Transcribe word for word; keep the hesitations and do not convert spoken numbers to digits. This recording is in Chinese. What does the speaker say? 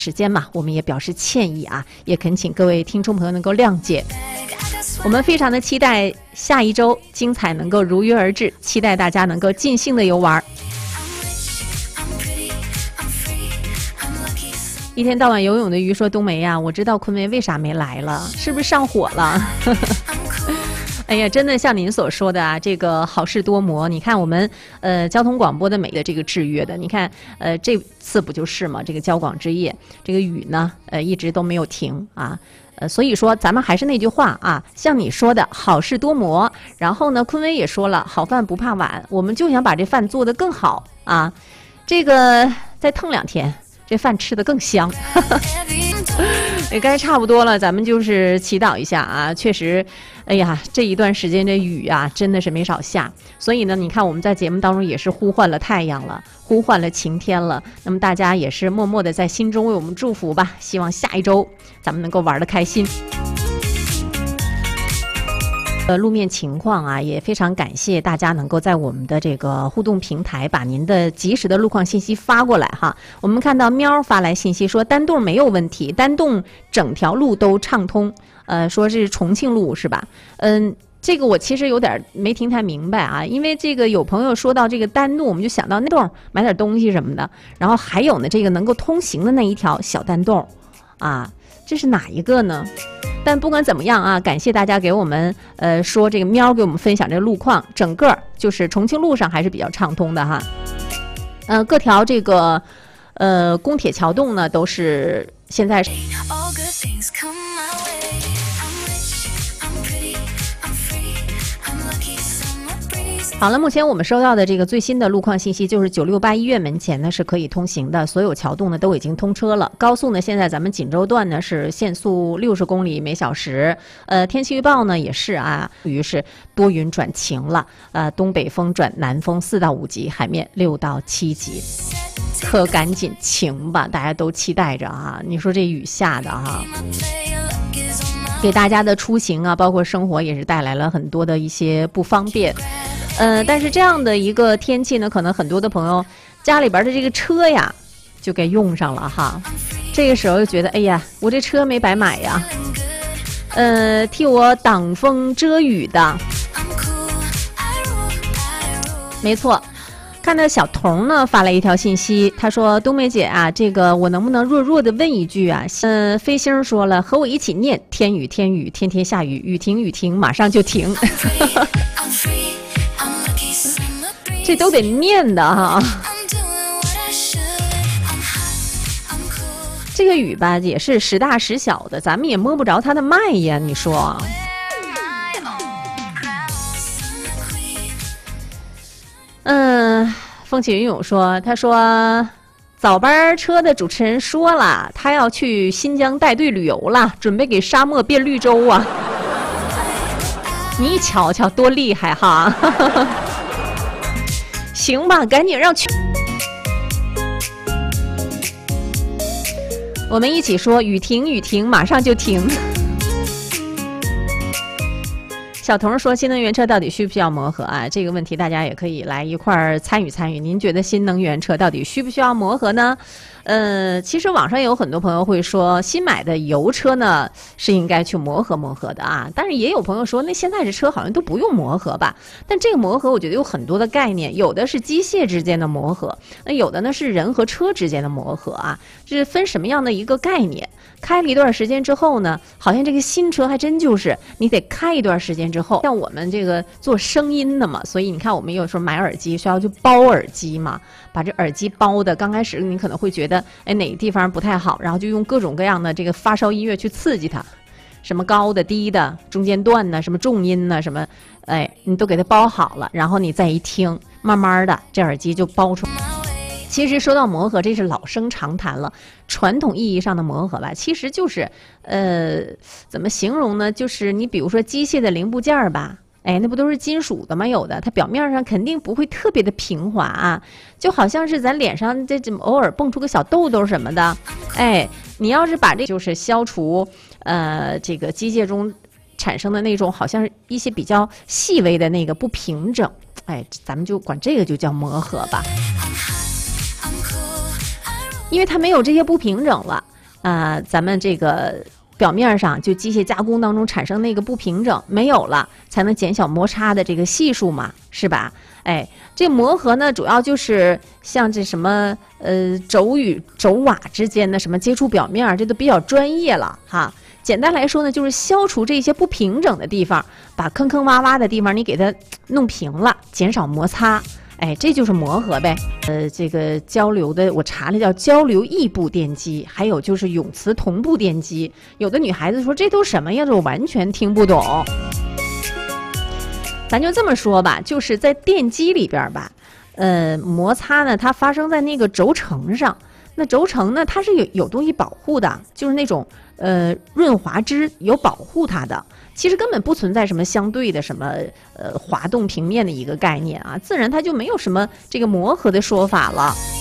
时间嘛，我们也表示歉意啊，也恳请各位听众朋友能够谅解。我们非常的期待下一周精彩能够如约而至，期待大家能够尽兴的游玩。一天到晚游泳的鱼说：“冬梅呀、啊，我知道昆梅为啥没来了，是不是上火了？”哎呀，真的像您所说的啊，这个好事多磨。你看我们呃交通广播的每个这个制约的，你看呃这次不就是嘛？这个交广之夜，这个雨呢呃一直都没有停啊。呃，所以说咱们还是那句话啊，像你说的好事多磨。然后呢，昆威也说了，好饭不怕晚，我们就想把这饭做得更好啊。这个再腾两天，这饭吃得更香。也该差不多了，咱们就是祈祷一下啊。确实，哎呀，这一段时间这雨啊，真的是没少下。所以呢，你看我们在节目当中也是呼唤了太阳了，呼唤了晴天了。那么大家也是默默的在心中为我们祝福吧，希望下一周咱们能够玩得开心。呃，路面情况啊，也非常感谢大家能够在我们的这个互动平台把您的及时的路况信息发过来哈。我们看到喵发来信息说，丹洞没有问题，丹洞整条路都畅通。呃，说是重庆路是吧？嗯，这个我其实有点没听太明白啊，因为这个有朋友说到这个丹洞，我们就想到那洞买点东西什么的，然后还有呢这个能够通行的那一条小丹洞，啊，这是哪一个呢？但不管怎么样啊，感谢大家给我们呃说这个喵给我们分享这个路况，整个就是重庆路上还是比较畅通的哈。呃，各条这个呃公铁桥洞呢都是现在是。好了，目前我们收到的这个最新的路况信息就是九六八医院门前呢是可以通行的，所有桥洞呢都已经通车了。高速呢现在咱们锦州段呢是限速六十公里每小时。呃，天气预报呢也是啊，于是多云转晴了。呃，东北风转南风四到五级，海面六到七级。可赶紧晴吧，大家都期待着啊！你说这雨下的哈、啊。给大家的出行啊，包括生活也是带来了很多的一些不方便。呃，但是这样的一个天气呢，可能很多的朋友家里边的这个车呀，就给用上了哈。这个时候就觉得，哎呀，我这车没白买呀。呃，替我挡风遮雨的，没错。看到小童呢发来一条信息，他说：“冬梅姐啊，这个我能不能弱弱的问一句啊？”嗯、呃，飞星说了，和我一起念：天雨天雨，天天下雨，雨停雨停，马上就停。这都得念的哈。这个雨吧也是时大时小的，咱们也摸不着它的脉呀，你说。嗯，风起云涌说，他说早班车的主持人说了，他要去新疆带队旅游了，准备给沙漠变绿洲啊。你瞧瞧多厉害哈。行吧，赶紧让去。我们一起说雨停雨停，马上就停。小童说，新能源车到底需不需要磨合啊？这个问题大家也可以来一块儿参与参与。您觉得新能源车到底需不需要磨合呢？呃，其实网上有很多朋友会说，新买的油车呢是应该去磨合磨合的啊。但是也有朋友说，那现在这车好像都不用磨合吧？但这个磨合我觉得有很多的概念，有的是机械之间的磨合，那有的呢是人和车之间的磨合啊。这是分什么样的一个概念？开了一段时间之后呢，好像这个新车还真就是你得开一段时间之后，像我们这个做声音的嘛，所以你看我们有时候买耳机需要去包耳机嘛，把这耳机包的，刚开始你可能会觉得哎哪个地方不太好，然后就用各种各样的这个发烧音乐去刺激它，什么高的低的中间段呢，什么重音呢，什么哎你都给它包好了，然后你再一听，慢慢的这耳机就包出来。其实说到磨合，这是老生常谈了。传统意义上的磨合吧，其实就是，呃，怎么形容呢？就是你比如说机械的零部件吧，哎，那不都是金属的吗？有的，它表面上肯定不会特别的平滑啊，就好像是咱脸上这这偶尔蹦出个小痘痘什么的，哎，你要是把这就是消除呃这个机械中产生的那种好像是一些比较细微的那个不平整，哎，咱们就管这个就叫磨合吧。因为它没有这些不平整了， 啊、呃，咱们这个表面上就机械加工当中产生那个不平整没有了，才能减小摩擦的这个系数嘛，是吧？哎，这磨合呢，主要就是像这什么呃轴与轴瓦之间的什么接触表面，这都比较专业了哈。简单来说呢，就是消除这些不平整的地方，把坑坑洼洼的地方你给它弄平了，减少摩擦。哎，这就是磨合呗。呃，这个交流的我查了叫交流异步电机，还有就是永磁同步电机。有的女孩子说这都什么呀？这我完全听不懂。咱就这么说吧，就是在电机里边吧，呃，摩擦呢，它发生在那个轴承上。那轴承呢，它是有有东西保护的，就是那种呃润滑脂有保护它的。其实根本不存在什么相对的什么呃滑动平面的一个概念啊，自然它就没有什么这个磨合的说法了。